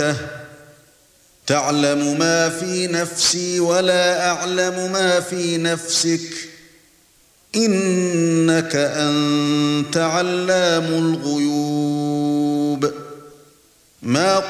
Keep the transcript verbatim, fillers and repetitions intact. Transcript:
تعلم ما في نفسي ولا أعلم ما في نفسك إنك أنت علام الغيوب. ما